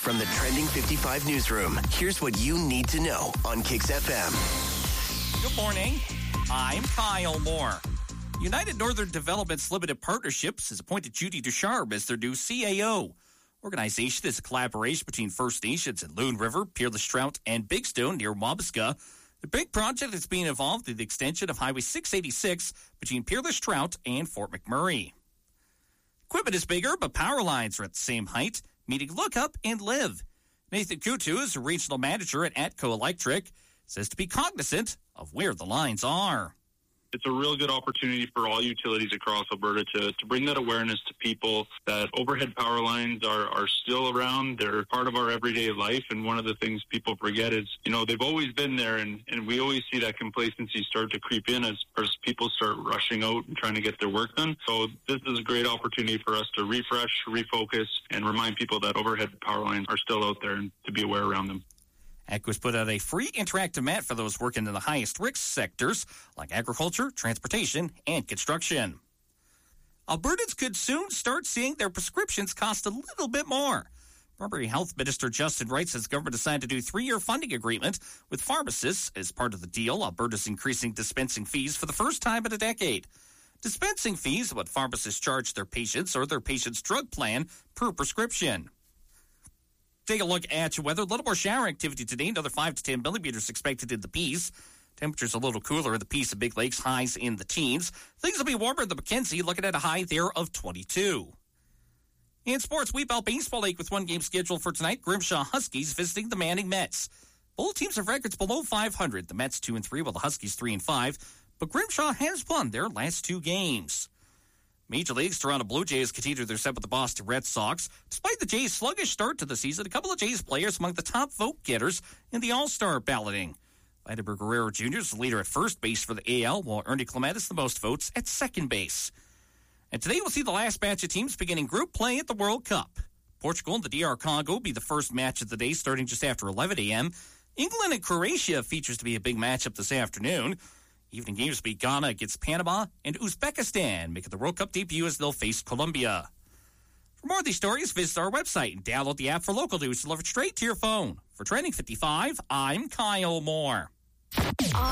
From the Trending 55 newsroom, here's what you need to know on Kicks FM. Good morning. I'm Kyle Moore. United Northern Developments Limited Partnerships has appointed Judy Ducharme as their new CAO. Organization is a collaboration between First Nations in Loon River, Peerless Trout, and Big Stone near Wabasca. The big project is being involved in the extension of Highway 686 between Peerless Trout and Fort McMurray. Equipment is bigger, but power lines are at the same height, meaning look up and live. Nathan Kutu is a regional manager at Atco Electric, says to be cognizant of where the lines are. It's a real good opportunity for all utilities across Alberta to bring that awareness to people that overhead power lines are still around. They're part of our everyday life. And one of the things people forget is, they've always been there. And we always see that complacency start to creep in as people start rushing out and trying to get their work done. So this is a great opportunity for us to refresh, refocus, and remind people that overhead power lines are still out there and to be aware around them. ATCO has put out a free interactive map for those working in the highest risk sectors like agriculture, transportation, and construction. Albertans could soon start seeing their prescriptions cost a little bit more. Primary Health Minister Justin Wright says government decided to do a 3-year funding agreement with pharmacists. As part of the deal, Alberta's increasing dispensing fees for the first time in a decade. Dispensing fees are what pharmacists charge their patients or their patient's drug plan per prescription. Take a look at your weather. A little more shower activity today. Another 5 to 10 millimeters expected in the Peace. Temperatures a little cooler in the Peace and Big Lakes. Highs in the teens. Things will be warmer in the Mackenzie. Looking at a high there of 22. In sports, Wheatbelt Baseball League with one game scheduled for tonight. Grimshaw Huskies visiting the Manning Mets. Both teams have records below 500. The Mets 2-3, while the Huskies 3-5. But Grimshaw has won their last 2 games. Major League's Toronto Blue Jays continue their set with the Boston Red Sox. Despite the Jays' sluggish start to the season, a couple of Jays players among the top vote getters in the All-Star balloting. Vladimir Guerrero Jr. is the leader at first base for the AL, while Ernie Clement is the most votes at second base. And today we'll see the last batch of teams beginning group play at the World Cup. Portugal and the DR Congo will be the first match of the day starting just after 11 a.m. England and Croatia features to be a big matchup this afternoon. Evening games will be Ghana against Panama and Uzbekistan, making the World Cup debut as they'll face Colombia. For more of these stories, visit our website and download the app for local news delivered straight to your phone. For Trending 55, I'm Kyle Moore.